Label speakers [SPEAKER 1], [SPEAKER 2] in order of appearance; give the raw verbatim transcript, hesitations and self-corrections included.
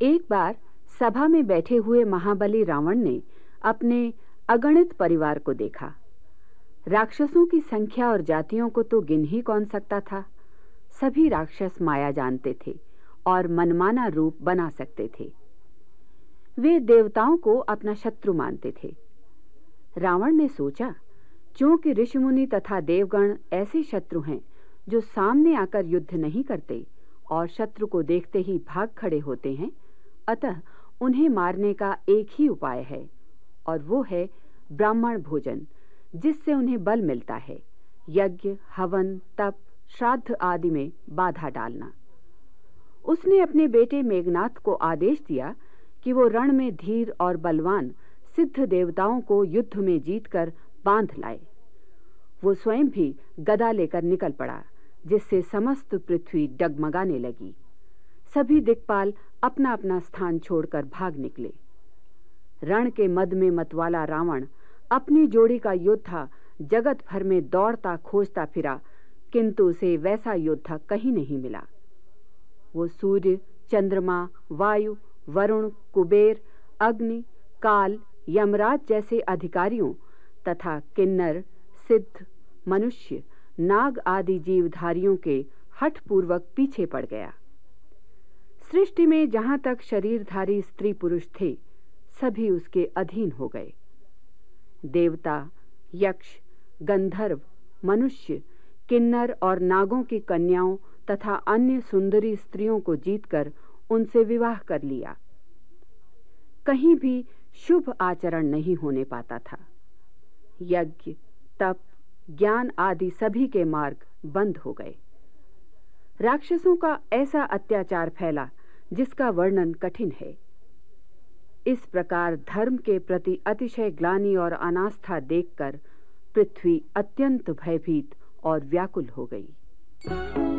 [SPEAKER 1] एक बार सभा में बैठे हुए महाबली रावण ने अपने अगणित परिवार को देखा। राक्षसों की संख्या और जातियों को तो गिन ही कौन सकता था। सभी राक्षस माया जानते थे और मनमाना रूप बना सकते थे। वे देवताओं को अपना शत्रु मानते थे। रावण ने सोचा, क्योंकि ऋषिमुनि तथा देवगण ऐसे शत्रु हैं जो सामने आकर युद्ध नहीं करते और शत्रु को देखते ही भाग खड़े होते हैं, अतः उन्हें मारने का एक ही उपाय है, और वो है ब्राह्मण भोजन, जिससे उन्हें बल मिलता है। यज्ञ, हवन, तप, श्राद्ध आदि में बाधा डालना। उसने अपने बेटे मेघनाथ को आदेश दिया कि वो रण में धीर और बलवान सिद्ध देवताओं को युद्ध में जीतकर बांध लाए। वो स्वयं भी गदा लेकर निकल पड़ा, जिससे समस्त पृथ्वी डगमगाने लगी। सभी दिक्पाल अपना अपना स्थान छोड़कर भाग निकले। रण के मद में मतवाला रावण अपनी जोड़ी का योद्धा जगत भर में दौड़ता खोजता फिरा, किंतु उसे वैसा योद्धा कहीं नहीं मिला। वो सूर्य, चंद्रमा, वायु, वरुण, कुबेर, अग्नि, काल, यमराज जैसे अधिकारियों तथा किन्नर, सिद्ध, मनुष्य, नाग आदि जीवधारियों के हठपूर्वक पीछे पड़ गया। सृष्टि में जहां तक शरीरधारी स्त्री पुरुष थे, सभी उसके अधीन हो गए। देवता, यक्ष, गंधर्व, मनुष्य, किन्नर और नागों की कन्याओं तथा अन्य सुंदरी स्त्रियों को जीतकर उनसे विवाह कर लिया। कहीं भी शुभ आचरण नहीं होने पाता था। यज्ञ, तप, ज्ञान आदि सभी के मार्ग बंद हो गए। राक्षसों का ऐसा अत्याचार फैला जिसका वर्णन कठिन है। इस प्रकार धर्म के प्रति अतिशय ग्लानि और अनास्था देखकर पृथ्वी अत्यंत भयभीत और व्याकुल हो गई।